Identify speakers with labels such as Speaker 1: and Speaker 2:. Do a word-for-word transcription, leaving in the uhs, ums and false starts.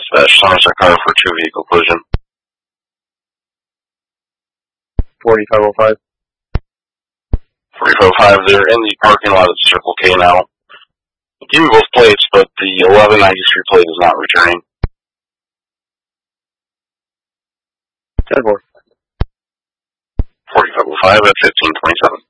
Speaker 1: Dispatch, Somerset car for two vehicle collision.
Speaker 2: forty-five oh five.
Speaker 1: forty-five oh five, they're in the parking lot at Circle K now. Give me both plates, but the eleven ninety-three plate is not returning.
Speaker 2: ten four.
Speaker 1: forty-five oh five at fifteen twenty-seven.